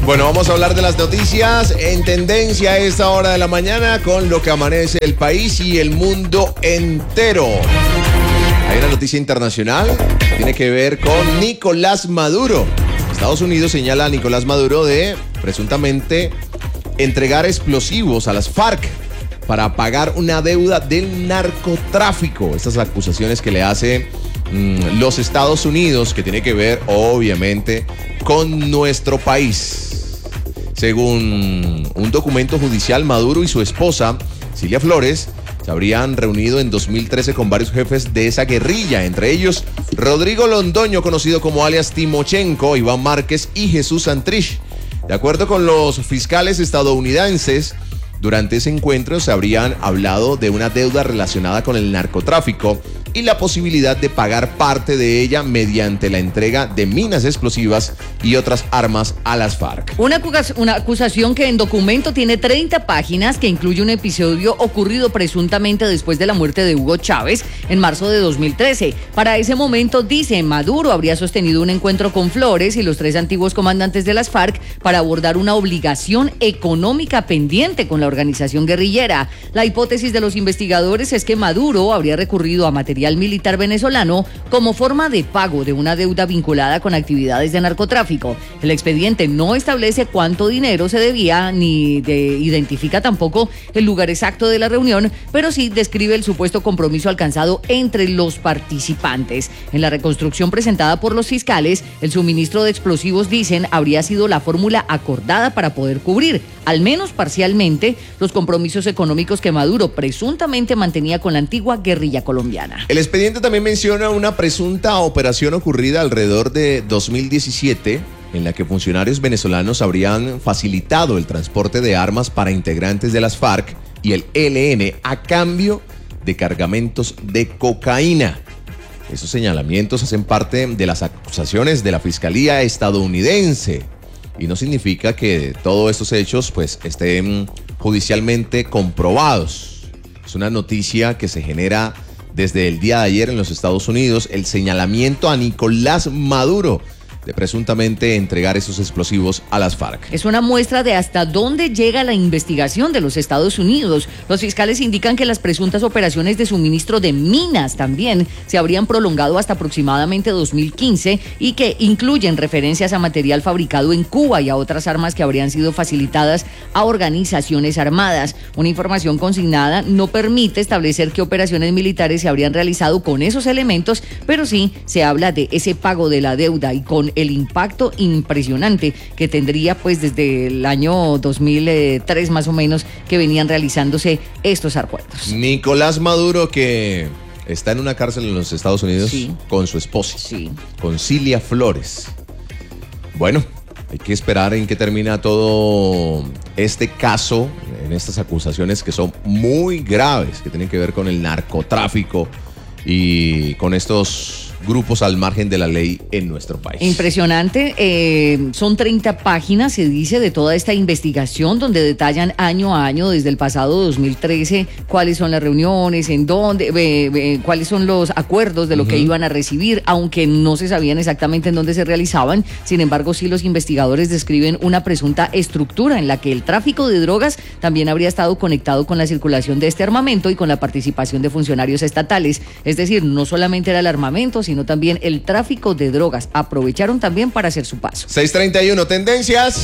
Bueno, vamos a hablar de las noticias en tendencia a esta hora de la mañana con lo que amanece el país y el mundo entero. Hay una noticia internacional que tiene que ver con Nicolás Maduro. Estados Unidos señala a Nicolás Maduro de presuntamente entregar explosivos a las FARC para pagar una deuda del narcotráfico. Estas acusaciones que le hace los Estados Unidos, que tiene que ver obviamente con nuestro país. Según un documento judicial, Maduro y su esposa, Cilia Flores, se habrían reunido en 2013 con varios jefes de esa guerrilla, entre ellos Rodrigo Londoño, conocido como alias Timochenko, Iván Márquez y Jesús Santrich. De acuerdo con los fiscales estadounidenses, durante ese encuentro se habrían hablado de una deuda relacionada con el narcotráfico y la posibilidad de pagar parte de ella mediante la entrega de minas explosivas y otras armas a las FARC. Una acusación que en documento tiene 30 páginas, que incluye un episodio ocurrido presuntamente después de la muerte de Hugo Chávez en marzo de 2013. Para ese momento, dice, Maduro habría sostenido un encuentro con Flores y los 3 antiguos comandantes de las FARC para abordar una obligación económica pendiente con la organización guerrillera. La hipótesis de los investigadores es que Maduro habría recurrido a material militar venezolano como forma de pago de una deuda vinculada con actividades de narcotráfico. El expediente no establece cuánto dinero se debía ni identifica tampoco el lugar exacto de la reunión, pero sí describe el supuesto compromiso alcanzado entre los participantes. En la reconstrucción presentada por los fiscales, el suministro de explosivos, dicen, habría sido la fórmula acordada para poder cubrir, al menos parcialmente, los compromisos económicos que Maduro presuntamente mantenía con la antigua guerrilla colombiana. El expediente también menciona una presunta operación ocurrida alrededor de 2017 en la que funcionarios venezolanos habrían facilitado el transporte de armas para integrantes de las FARC y el ELN a cambio de cargamentos de cocaína. Esos señalamientos hacen parte de las acusaciones de la Fiscalía estadounidense y no significa que todos estos hechos pues estén judicialmente comprobados. Es una noticia que se genera desde el día de ayer en los Estados Unidos, el señalamiento a Nicolás Maduro de presuntamente entregar esos explosivos a las FARC. Es una muestra de hasta dónde llega la investigación de los Estados Unidos. Los fiscales indican que las presuntas operaciones de suministro de minas también se habrían prolongado hasta aproximadamente 2015 y que incluyen referencias a material fabricado en Cuba y a otras armas que habrían sido facilitadas a organizaciones armadas. Una información consignada no permite establecer qué operaciones militares se habrían realizado con esos elementos, pero sí se habla de ese pago de la deuda y con el impacto impresionante que tendría pues desde el año 2003 más o menos que venían realizándose estos acuerdos. Nicolás Maduro, que está en una cárcel en los Estados Unidos, sí, con su esposa, sí, con Cilia Flores. Bueno, hay que esperar en qué termina todo este caso, en estas acusaciones que son muy graves, que tienen que ver con el narcotráfico y con estos grupos al margen de la ley en nuestro país. Impresionante, son 30 páginas, se dice, de toda esta investigación donde detallan año a año desde el pasado 2013 cuáles son las reuniones, en dónde, cuáles son los acuerdos de lo que iban a recibir, aunque no se sabían exactamente en dónde se realizaban. Sin embargo, sí, los investigadores describen una presunta estructura en la que el tráfico de drogas también habría estado conectado con la circulación de este armamento y con la participación de funcionarios estatales. Es decir, no solamente era el armamento, sino también el tráfico de drogas. Aprovecharon también para hacer su paso. 6:31, tendencias.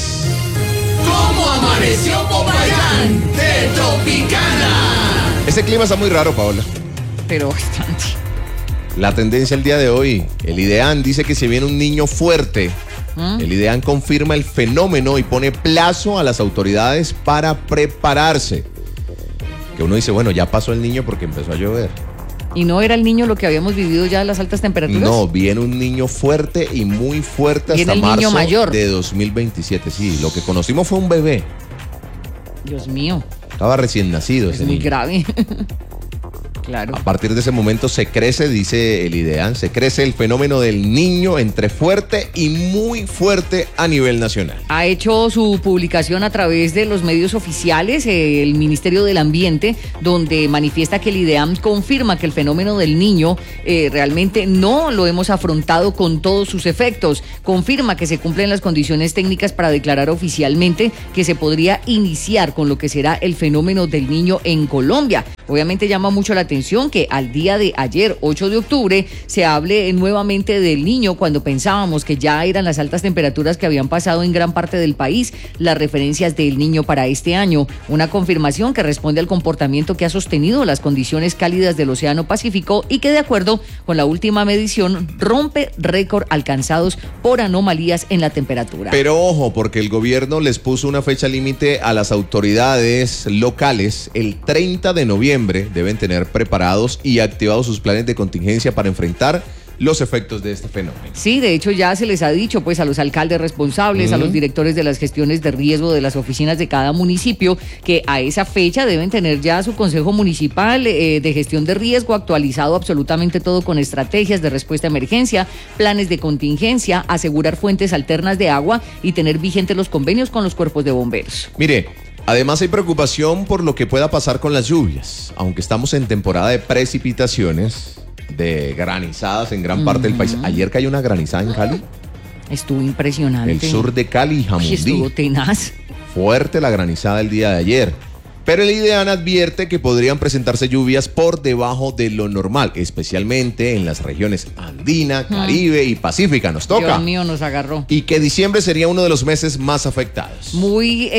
¿Cómo amaneció Popayán de Tropicana? Este clima está muy raro, Paola. Pero bastante. La tendencia el día de hoy, el IDEAN dice que se viene un niño fuerte. El IDEAN confirma el fenómeno y pone plazo a las autoridades para prepararse. Que uno dice, bueno, ya pasó el niño porque empezó a llover. ¿Y no era el niño lo que habíamos vivido ya, las altas temperaturas? No, viene un niño fuerte y muy fuerte hasta marzo de 2027. Sí, lo que conocimos fue un bebé. Dios mío. Estaba recién nacido ese niño. Es muy grave. Claro. A partir de ese momento se crece, dice el IDEAN, se crece el fenómeno del niño entre fuerte y muy fuerte a nivel nacional. Ha hecho su publicación a través de los medios oficiales, el Ministerio del Ambiente, donde manifiesta que el IDEAM confirma que el fenómeno del niño realmente no lo hemos afrontado con todos sus efectos. Confirma que se cumplen las condiciones técnicas para declarar oficialmente que se podría iniciar con lo que será el fenómeno del niño en Colombia. Obviamente llama mucho la atención que al día de ayer, 8 de octubre, se hable nuevamente del niño cuando pensábamos que ya eran las altas temperaturas que habían pasado en gran parte del país las referencias del niño para este año. Una confirmación que responde al comportamiento que ha sostenido las condiciones cálidas del Océano Pacífico y que, de acuerdo con la última medición, rompe récord alcanzados por anomalías en la temperatura. Pero ojo, porque el gobierno les puso una fecha límite a las autoridades locales. El 30 de noviembre deben tener preparados y activados sus planes de contingencia para enfrentar los efectos de este fenómeno. Sí, de hecho ya se les ha dicho pues a los alcaldes responsables, a los directores de las gestiones de riesgo de las oficinas de cada municipio, que a esa fecha deben tener ya su consejo municipal de gestión de riesgo actualizado absolutamente todo con estrategias de respuesta a emergencia, planes de contingencia, asegurar fuentes alternas de agua y tener vigentes los convenios con los cuerpos de bomberos. Mire, además hay preocupación por lo que pueda pasar con las lluvias. Aunque estamos en temporada de precipitaciones, de granizadas en gran parte del país. Ayer cayó una granizada en Cali. Estuvo impresionante. El sur de Cali y Jamundí. Estuvo tenaz. Fuerte la granizada el día de ayer. Pero el IDEAN advierte que podrían presentarse lluvias por debajo de lo normal, especialmente en las regiones andina, Caribe y Pacífica. Nos toca. Dios mío, nos agarró. Y que diciembre sería uno de los meses más afectados. Muy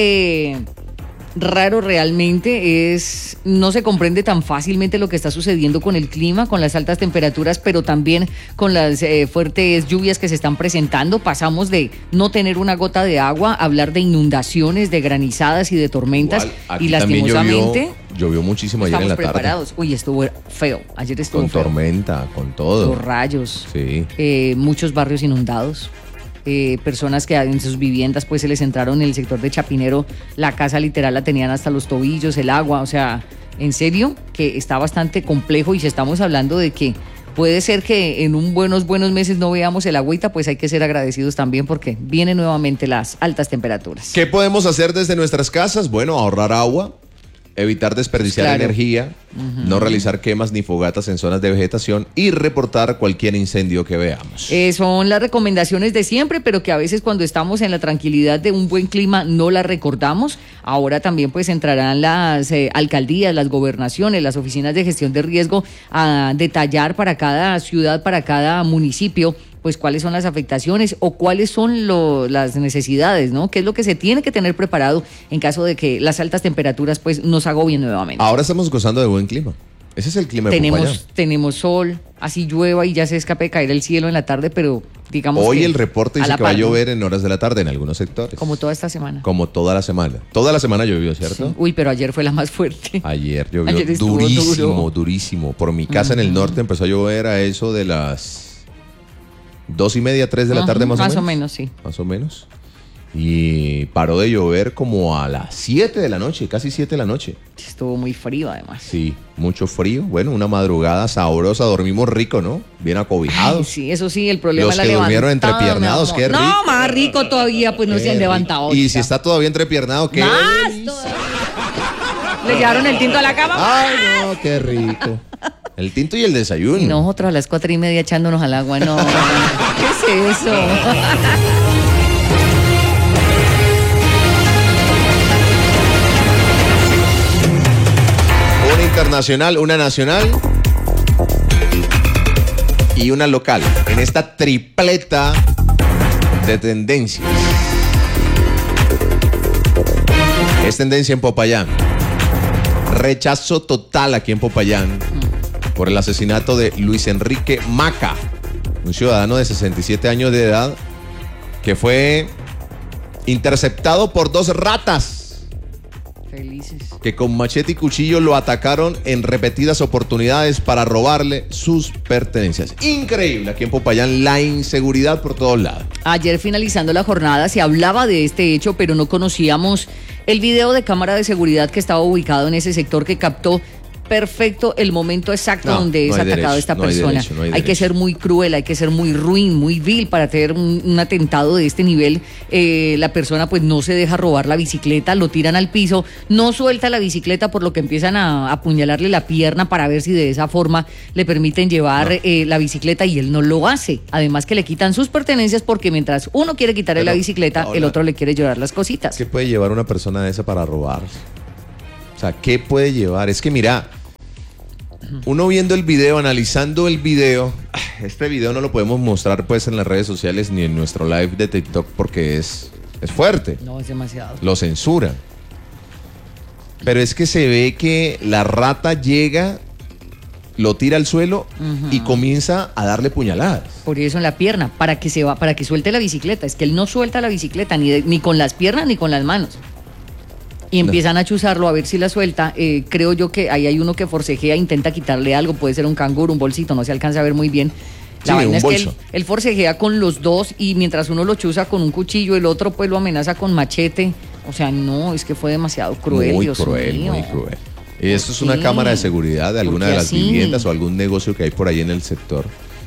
raro realmente, no se comprende tan fácilmente lo que está sucediendo con el clima, con las altas temperaturas, pero también con las fuertes lluvias que se están presentando. Pasamos de no tener una gota de agua a hablar de inundaciones, de granizadas y de tormentas. Igual, y lastimosamente llovió muchísimo ayer en la preparados. tarde. Uy, estuvo feo. Ayer estuvo con feo. Tormenta, con todo. Los rayos. Sí. Muchos barrios inundados. Personas que en sus viviendas pues se les entraron en el sector de Chapinero, la casa literal la tenían hasta los tobillos, el agua, o sea, en serio que está bastante complejo. Y si estamos hablando de que puede ser que en buenos meses no veamos el agüita, pues hay que ser agradecidos también porque vienen nuevamente las altas temperaturas. ¿Qué podemos hacer desde nuestras casas? Bueno, ahorrar agua, evitar desperdiciar energía, no realizar quemas ni fogatas en zonas de vegetación y reportar cualquier incendio que veamos. Son las recomendaciones de siempre, pero que a veces cuando estamos en la tranquilidad de un buen clima no las recordamos. Ahora también pues entrarán las alcaldías, las gobernaciones, las oficinas de gestión de riesgo a detallar para cada ciudad, para cada municipio, pues cuáles son las afectaciones o cuáles son las necesidades, ¿no? ¿Qué es lo que se tiene que tener preparado en caso de que las altas temperaturas pues nos agobien nuevamente? Ahora estamos gozando de buen clima. Ese es el clima de Popayán. Tenemos sol, así llueva y ya se escape de caer el cielo en la tarde, pero digamos hoy que el reporte dice que va a llover en horas de la tarde en algunos sectores. Como toda esta semana. Como toda la semana. Toda la semana llovió, ¿cierto? Sí. Uy, pero ayer fue la más fuerte. Ayer llovió durísimo. Por mi casa en el norte empezó a llover a eso de las 2:30, 3 de la tarde más o menos. Más o menos, sí. Más o menos. Y paró de llover como a las 7 de la noche, casi 7 de la noche. Estuvo muy frío además. Sí, mucho frío. Bueno, una madrugada sabrosa, dormimos rico, ¿no? Bien acobijados. Ay, sí, eso sí, el problema Los es la que levantada. durmieron entrepiernados, qué rico. No, más rico todavía, pues no se han levantado. Y si está todavía entrepiernado, ¿qué? Le llevaron el tinto a la cama. Ay, no, qué rico. El tinto y el desayuno. Y nosotros a las 4:30 echándonos al agua, no. ¿Qué es eso? Una internacional, una nacional y una local. En esta tripleta de tendencias. Es tendencia en Popayán. Rechazo total aquí en Popayán por el asesinato de Luis Enrique Maca, un ciudadano de 67 años de edad que fue interceptado por 2 ratas. Felices. Que con machete y cuchillo lo atacaron en repetidas oportunidades para robarle sus pertenencias. Increíble aquí en Popayán, la inseguridad por todos lados. Ayer finalizando la jornada se hablaba de este hecho, pero no conocíamos el video de cámara de seguridad que estaba ubicado en ese sector que captó perfecto el momento exacto donde es hay atacado derecho, esta no hay persona. derecho, no hay Hay que derecho. ser muy cruel, hay que ser muy ruin, muy vil para tener un atentado de este nivel. La persona pues no se deja robar la bicicleta, lo tiran al piso, no suelta la bicicleta, por lo que empiezan a apuñalarle la pierna para ver si de esa forma le permiten llevar la bicicleta, y él no lo hace. Además que le quitan sus pertenencias, porque mientras uno quiere quitarle la bicicleta, el otro le quiere llevar las cositas. ¿Qué puede llevar una persona de esa para robar? O sea, ¿qué puede llevar? Es que mira, uno viendo el video, analizando el video, este video no lo podemos mostrar pues en las redes sociales ni en nuestro live de TikTok porque es fuerte. No, es demasiado. Lo censuran. Pero es que se ve que la rata llega, lo tira al suelo y comienza a darle puñaladas. Por eso en la pierna, para que suelte la bicicleta. Es que él no suelta la bicicleta ni con las piernas ni con las manos. Y empiezan a chuzarlo a ver si la suelta. Creo yo que ahí hay uno que forcejea, intenta quitarle algo, puede ser un canguro, un bolsito, no se alcanza a ver muy bien. La vaina es que él forcejea con los dos, y mientras uno lo chuza con un cuchillo, el otro pues lo amenaza con machete. O sea, no, es que fue demasiado cruel, muy Dios cruel, mío. muy cruel. Y esto es una cámara de seguridad de alguna de las viviendas o algún negocio que hay por ahí en el sector.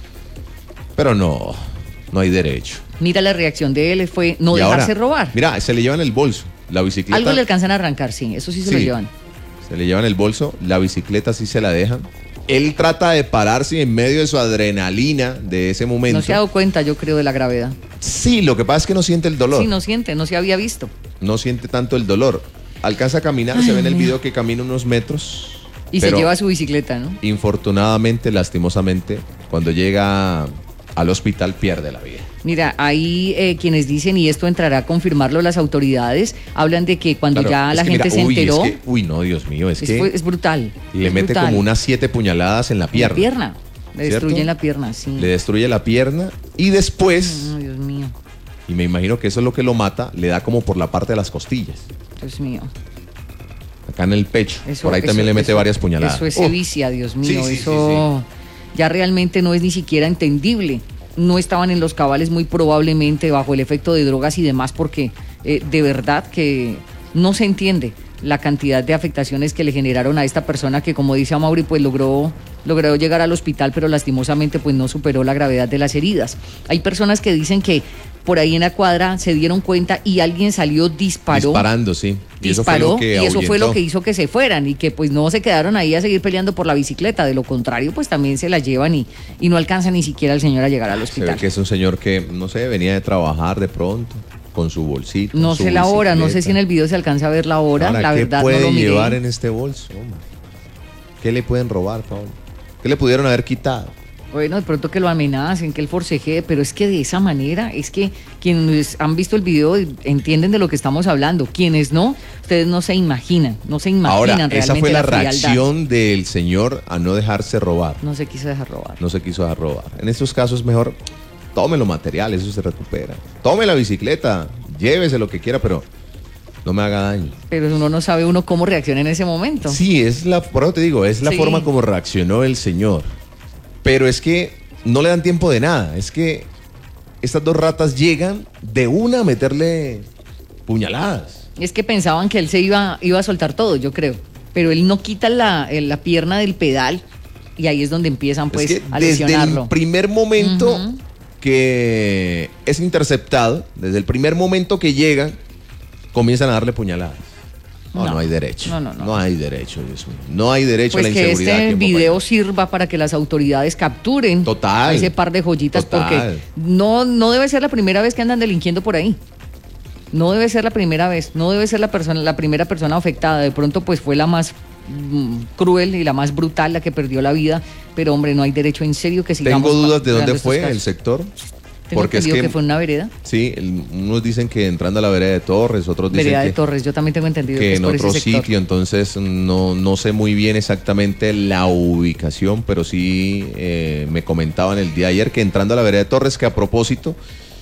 Pero no hay derecho. Mira, la reacción de él fue no dejarse robar. Mira, se le llevan el bolso, la bicicleta. Algo le alcanzan a arrancar, sí, eso sí se lo llevan. Se le llevan el bolso, la bicicleta sí se la dejan. Él trata de pararse en medio de su adrenalina de ese momento. No se ha dado cuenta, yo creo, de la gravedad. Sí, lo que pasa es que no siente el dolor. Sí, no se había visto. No siente tanto el dolor. Alcanza a caminar, se ve en el video que camina unos metros. Y se lleva su bicicleta, ¿no? Infortunadamente, lastimosamente, cuando llega al hospital pierde la vida. Mira, hay quienes dicen, y esto entrará a confirmarlo las autoridades, hablan de que cuando ya la gente se enteró... no, Dios mío, es brutal. Le mete como unas 7 puñaladas en la pierna. Le destruyen la pierna, sí. Le destruye la pierna y después... Oh, Dios mío. Y me imagino que eso es lo que lo mata, le da como por la parte de las costillas. Dios mío. Acá en el pecho. Por ahí también le mete varias puñaladas. Eso es sevicia, Dios mío. Sí, eso ya realmente no es ni siquiera entendible. No estaban en los cabales, muy probablemente bajo el efecto de drogas y demás, porque de verdad que no se entiende la cantidad de afectaciones que le generaron a esta persona que, como dice Amaury, pues logró llegar al hospital, pero lastimosamente pues no superó la gravedad de las heridas. Hay personas que dicen que por ahí en la cuadra se dieron cuenta y alguien salió, disparando, sí. Y eso fue lo que hizo que se fueran, y que pues no se quedaron ahí a seguir peleando por la bicicleta. De lo contrario, pues también se la llevan y no alcanza ni siquiera el señor a llegar al hospital. Se ve que es un señor que, no sé, venía de trabajar de pronto con su bolsito. No sé la hora, no sé si en el video se alcanza a ver la hora. Ahora, la verdad no lo miré. ¿Qué puede llevar en este bolso, hombre? ¿Qué le pueden robar, Pablo? ¿Qué le pudieron haber quitado? Bueno, de pronto que lo amenacen, que él forcejee, pero es que de esa manera, es que quienes han visto el video entienden de lo que estamos hablando. Quienes no, ustedes no se imaginan Ahora, realmente esa fue la frialdad. reacción del señor a no dejarse robar. No se quiso dejar robar. No se quiso dejar robar. En estos casos mejor tome lo material, eso se recupera. Tome la bicicleta, llévese lo que quiera, pero no me haga daño. Pero uno no sabe cómo reacciona en ese momento. Sí, por eso te digo, es la forma como reaccionó el señor. Pero es que no le dan tiempo de nada. Es que estas dos ratas llegan de una a meterle puñaladas. Es que pensaban que él se iba a soltar todo, yo creo. Pero él no quita la pierna del pedal, y ahí es donde empiezan pues a lesionarlo. Desde el primer momento que es interceptado, desde el primer momento que llegan, comienzan a darle puñaladas. No hay derecho. No hay derecho, Dios mío. No hay derecho pues a la inseguridad. Que este video sirva para que las autoridades capturen a ese par de joyitas, porque no debe ser la primera vez que andan delinquiendo por ahí. No debe ser la primera vez, no debe ser la primera persona afectada. De pronto pues fue la más cruel y la más brutal la que perdió la vida, pero hombre, no hay derecho, en serio, que sigamos. Tengo dudas de dónde fue el sector. Porque es que fue una vereda. Sí, unos dicen que entrando a la vereda de Torres, otros dicen vereda de Torres, yo también tengo entendido que es en por otro ese sector. sitio, entonces no sé muy bien exactamente la ubicación, pero sí me comentaban el día de ayer que entrando a la vereda de Torres, que a propósito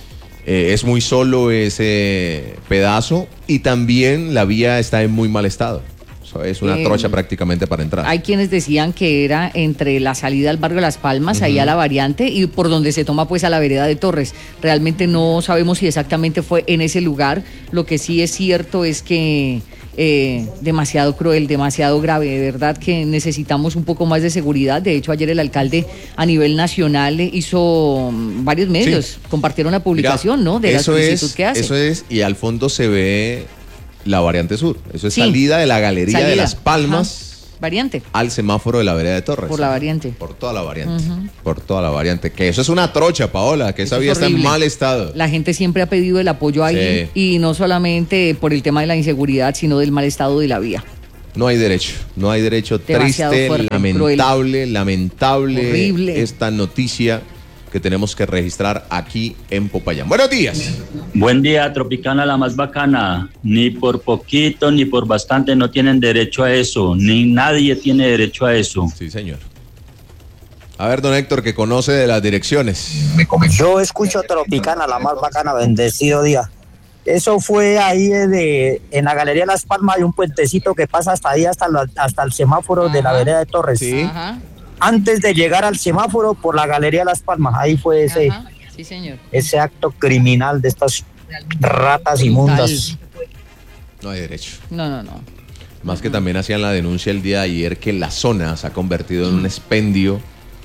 es muy solo ese pedazo y también la vía está en muy mal estado. Es una trocha prácticamente para entrar. Hay quienes decían que era entre la salida al barrio Las Palmas, ahí a la variante, y por donde se toma pues a la vereda de Torres. Realmente no sabemos si exactamente fue en ese lugar. Lo que sí es cierto es que demasiado cruel, demasiado grave. De verdad que necesitamos un poco más de seguridad. De hecho, ayer el alcalde a nivel nacional hizo varios medios, compartieron la publicación, Mira, ¿no? De la solicitud que hace. Eso es, y al fondo se ve la variante sur. Eso es Sí. salida de la galería de Salida. Las Palmas. Ajá. Variante. Al semáforo de la vereda de Torres. Por la variante. Por toda la variante. Por toda la variante. Que eso es una trocha, Paola, que esa Eso es vía está en horrible. mal estado. La gente siempre ha pedido el apoyo ahí, y no solamente por el tema de la inseguridad, sino del mal estado de la vía. No hay derecho. No hay derecho. Demasiado Triste, fuerte, lamentable Horrible. esta noticia que tenemos que registrar aquí en Popayán. Buenos días. Buen día, Tropicana, la más bacana. Ni por poquito ni por bastante no tienen derecho a eso. Ni nadie tiene derecho a eso. Sí, señor. A ver, don Héctor, que conoce de las direcciones. Yo escucho Tropicana, la más bacana, bendecido día. Eso fue ahí en la Galería Las Palmas, hay un puentecito que pasa hasta ahí, hasta el semáforo de la vereda de Torres. Sí. Ajá. Antes de llegar al semáforo por la Galería Las Palmas, ahí fue Ajá. Sí, señor. ese acto criminal de estas ratas inmundas. No hay derecho. No. Más que también hacían la denuncia el día de ayer que la zona se ha convertido en un expendio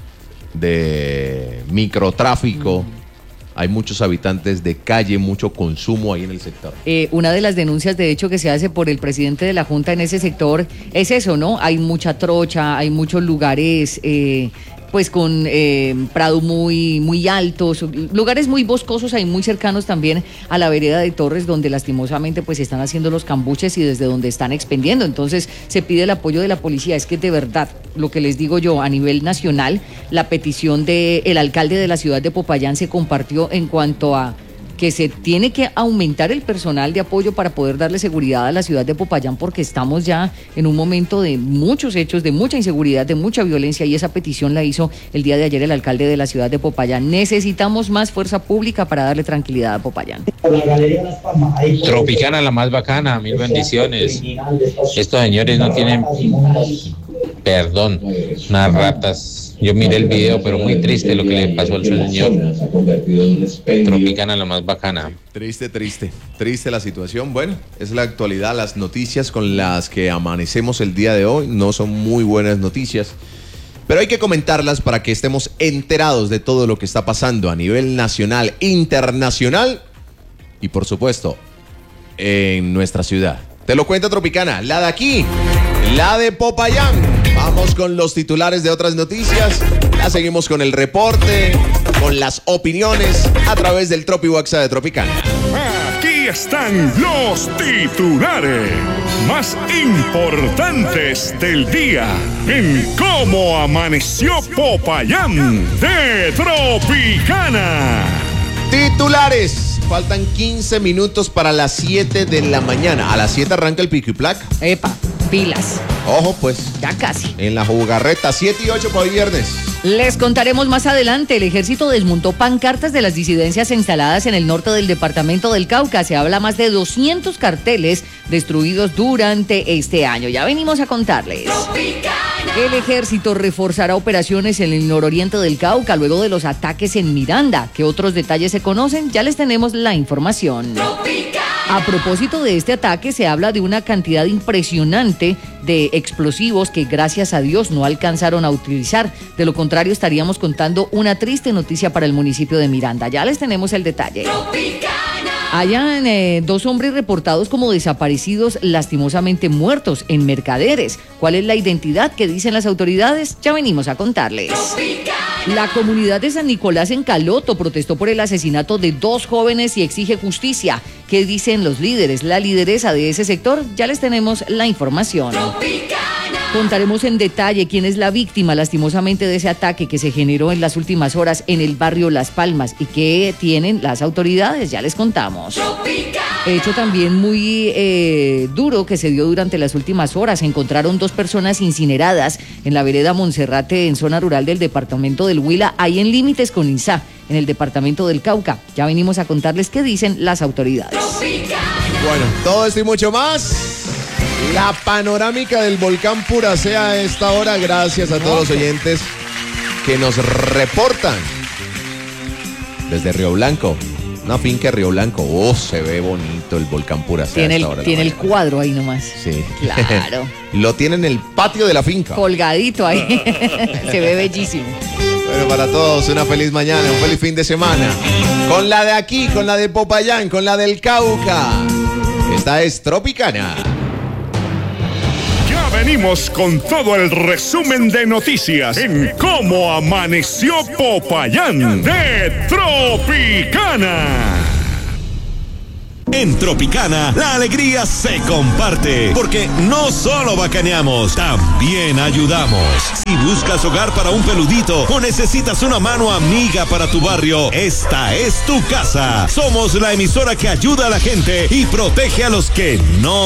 de microtráfico. Hay muchos habitantes de calle, mucho consumo ahí en el sector. Una de las denuncias, de hecho, que se hace por el presidente de la Junta en ese sector es eso, ¿no? Hay mucha trocha, hay muchos lugares, pues con prado muy altos, lugares muy boscosos ahí muy cercanos también a la vereda de Torres, donde lastimosamente pues están haciendo los cambuches y desde donde están expendiendo. Entonces se pide el apoyo de la policía. Es que de verdad, lo que les digo yo, a nivel nacional, la petición del alcalde de la ciudad de Popayán se compartió en cuanto a que se tiene que aumentar el personal de apoyo para poder darle seguridad a la ciudad de Popayán, porque estamos ya en un momento de muchos hechos, de mucha inseguridad, de mucha violencia, y esa petición la hizo el día de ayer el alcalde de la ciudad de Popayán. Necesitamos más fuerza pública para darle tranquilidad a Popayán. Tropicana, la más bacana, mil bendiciones. Estos señores no tienen perdón, unas ratas. Yo miré el video, pero muy triste lo que le pasó al señor. Tropicana, la más bacana. Triste la situación. Bueno, es la actualidad. Las noticias con las que amanecemos el día de hoy no son muy buenas noticias, pero hay que comentarlas para que estemos enterados de todo lo que está pasando a nivel nacional, internacional y, por supuesto, en nuestra ciudad. Te lo cuenta Tropicana, la de aquí, la de Popayán. Vamos con los titulares de otras noticias. Ya seguimos con el reporte, con las opiniones a través del Tropi WhatsApp de Tropicana. Aquí están los titulares más importantes del día en Cómo Amaneció Popayán de Tropicana. Titulares. Faltan 15 minutos para las 7 de la mañana. A las 7 arranca el pico y placa. Epa, pilas. Ojo, pues. Ya casi. En la jugarreta, 7 y 8 para hoy viernes. Les contaremos más adelante. El ejército desmontó pancartas de las disidencias instaladas en el norte del departamento del Cauca. Se habla más de 200 carteles destruidos durante este año. Ya venimos a contarles. El ejército reforzará operaciones en el nororiente del Cauca luego de los ataques en Miranda. ¿Qué otros detalles se conocen? Ya les tenemos la información. A propósito de este ataque, se habla de una cantidad impresionante de explosivos que gracias a Dios no alcanzaron a utilizar. De lo contrario, estaríamos contando una triste noticia para el municipio de Miranda. Ya les tenemos el detalle. Hayan 2 hombres reportados como desaparecidos, lastimosamente muertos en Mercaderes. ¿Cuál es la identidad que dicen las autoridades? Ya venimos a contarles. La comunidad de San Nicolás en Caloto protestó por el asesinato de 2 jóvenes y exige justicia. ¿Qué dicen los líderes? La lideresa de ese sector, ya les tenemos la información. Contaremos en detalle quién es la víctima, lastimosamente, de ese ataque que se generó en las últimas horas en el barrio Las Palmas y qué tienen las autoridades, ya les contamos. Hecho también muy duro que se dio durante las últimas horas. Se encontraron 2 personas incineradas en la vereda Monserrate, en zona rural del departamento del Huila, ahí en límites con Izá, en el departamento del Cauca. Ya venimos a contarles qué dicen las autoridades. Bueno, todo esto y mucho más. La panorámica del volcán Puracea a esta hora, gracias a todos los oyentes que nos reportan desde Río Blanco, Una finca de Río Blanco. Oh, se ve bonito el volcán Puracé. Tiene el cuadro ahí nomás. Sí. Claro. Lo tiene en el patio de la finca. Colgadito ahí. Se ve bellísimo. Bueno, para todos, una feliz mañana, un feliz fin de semana. Con la de aquí, con la de Popayán, con la del Cauca. Esta es Tropicana. Ya venimos con todo el resumen de noticias en Cómo Amaneció Popayán de Tropicana. En Tropicana, la alegría se comparte, porque no solo bacaneamos, también ayudamos. Si buscas hogar para un peludito o necesitas una mano amiga para tu barrio, esta es tu casa. Somos la emisora que ayuda a la gente y protege a los que no